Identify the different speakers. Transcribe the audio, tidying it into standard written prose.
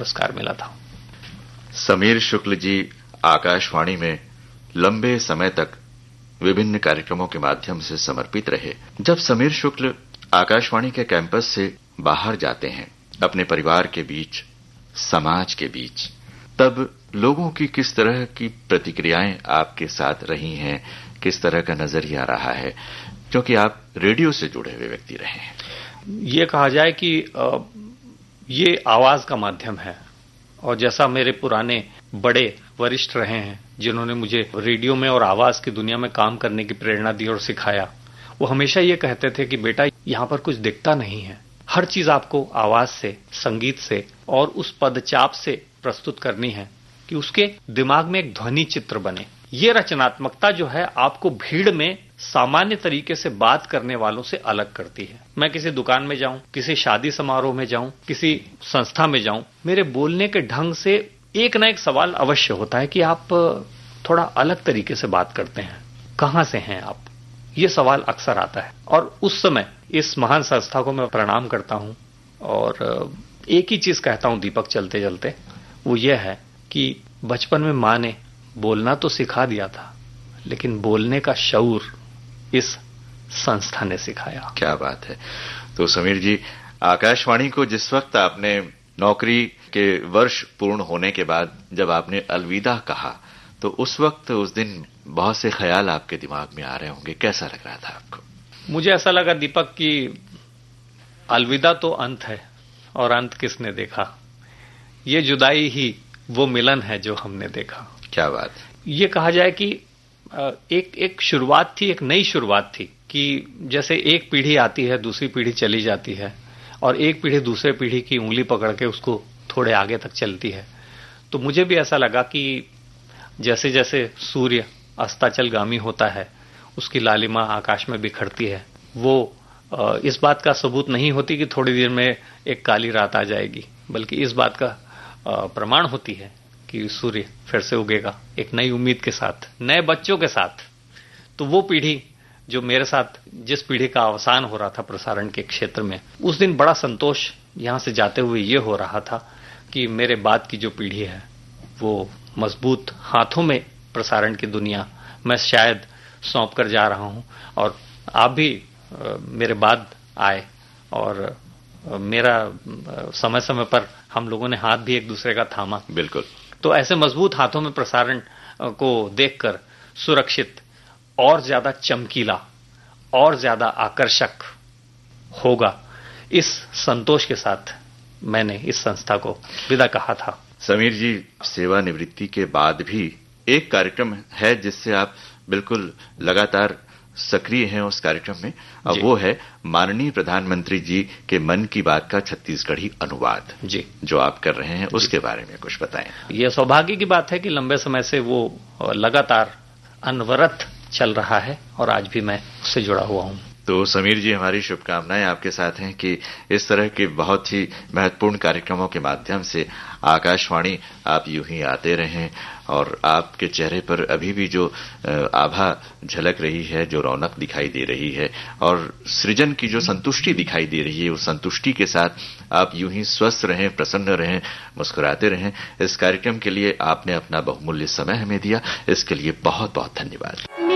Speaker 1: पुरस्कार मिला था।
Speaker 2: समीर शुक्ल जी आकाशवाणी में लंबे समय तक विभिन्न कार्यक्रमों के माध्यम से समर्पित रहे। जब समीर शुक्ल आकाशवाणी के कैंपस से बाहर जाते हैं, अपने परिवार के बीच, समाज के बीच, तब लोगों की किस तरह की प्रतिक्रियाएं आपके साथ रही हैं, किस तरह का नजरिया रहा है, क्योंकि आप रेडियो से जुड़े हुए व्यक्ति रहे हैं।
Speaker 1: ये कहा जाए कि ये आवाज का माध्यम है, और जैसा मेरे पुराने बड़े वरिष्ठ रहे हैं जिन्होंने मुझे रेडियो में और आवाज की दुनिया में काम करने की प्रेरणा दी और सिखाया, वो हमेशा ये कहते थे कि बेटा यहां पर कुछ दिखता नहीं है, हर चीज आपको आवाज से, संगीत से और उस पदचाप से प्रस्तुत करनी है कि उसके दिमाग में एक ध्वनि चित्र बने। ये रचनात्मकता जो है आपको भीड़ में सामान्य तरीके से बात करने वालों से अलग करती है। मैं किसी दुकान में जाऊं, किसी शादी समारोह में जाऊं, किसी संस्था में जाऊं, मेरे बोलने के ढंग से एक ना एक सवाल अवश्य होता है कि आप थोड़ा अलग तरीके से बात करते हैं, कहां से हैं आप, ये सवाल अक्सर आता है। और उस समय इस महान संस्था को मैं प्रणाम करता हूं और एक ही चीज कहता हूं दीपक चलते चलते, वो ये है कि बचपन में मां ने बोलना तो सिखा दिया था, लेकिन बोलने का शऊर इस संस्था ने सिखाया।
Speaker 2: क्या बात है। तो समीर जी, आकाशवाणी को जिस वक्त आपने नौकरी के वर्ष पूर्ण होने के बाद जब आपने अलविदा कहा, तो उस वक्त, उस दिन बहुत से ख्याल आपके दिमाग में आ रहे होंगे, कैसा लग रहा था आपको?
Speaker 1: मुझे ऐसा लगा दीपक कि अलविदा तो अंत है, और अंत किसने देखा, ये जुदाई ही वो मिलन है जो हमने देखा।
Speaker 2: क्या बात।
Speaker 1: ये कहा जाए कि एक शुरुआत थी, एक नई शुरुआत थी कि जैसे एक पीढ़ी आती है, दूसरी पीढ़ी चली जाती है, और एक पीढ़ी दूसरे पीढ़ी की उंगली पकड़ के उसको थोड़े आगे तक चलती है। तो मुझे भी ऐसा लगा कि जैसे जैसे सूर्य अस्ताचलगामी होता है, उसकी लालिमा आकाश में बिखरती है, वो इस बात का सबूत नहीं होती कि थोड़ी देर में एक काली रात आ जाएगी, बल्कि इस बात का प्रमाण होती है कि सूर्य फिर से उगेगा एक नई उम्मीद के साथ, नए बच्चों के साथ। तो वो पीढ़ी जो मेरे साथ, जिस पीढ़ी का अवसान हो रहा था प्रसारण के क्षेत्र में, उस दिन बड़ा संतोष यहां से जाते हुए ये हो रहा था कि मेरे बाद की जो पीढ़ी है वो मजबूत हाथों में प्रसारण की दुनिया मैं शायद सौंप कर जा रहा हूं, और आप भी मेरे बाद आए, और मेरा समय समय पर हम लोगों ने हाथ भी एक दूसरे का थामा।
Speaker 2: बिल्कुल।
Speaker 1: तो ऐसे मजबूत हाथों में प्रसारण को देखकर सुरक्षित और ज्यादा चमकीला और ज्यादा आकर्षक होगा, इस संतोष के साथ मैंने इस संस्था को विदा कहा था।
Speaker 2: समीर जी, सेवानिवृत्ति के बाद भी एक कार्यक्रम है जिससे आप बिल्कुल लगातार सक्रिय हैं उस कार्यक्रम में, अब वो है माननीय प्रधानमंत्री जी के मन की बात का छत्तीसगढ़ी अनुवाद
Speaker 1: जी, जो
Speaker 2: आप कर रहे हैं, उसके बारे में कुछ बताएं।
Speaker 1: ये सौभाग्य की बात है कि लंबे समय से वो लगातार अनवरत चल रहा है और आज भी मैं उससे जुड़ा हुआ हूं।
Speaker 2: तो समीर जी, हमारी शुभकामनाएं आपके साथ हैं कि इस तरह के बहुत ही महत्वपूर्ण कार्यक्रमों के माध्यम से आकाशवाणी आप यूं ही आते रहें, और आपके चेहरे पर अभी भी जो आभा झलक रही है, जो रौनक दिखाई दे रही है, और सृजन की जो संतुष्टि दिखाई दे रही है, उस संतुष्टि के साथ आप यूं ही स्वस्थ रहें, प्रसन्न रहें, मुस्कुराते रहें। इस कार्यक्रम के लिए आपने अपना बहुमूल्य समय हमें दिया, इसके लिए बहुत बहुत धन्यवाद।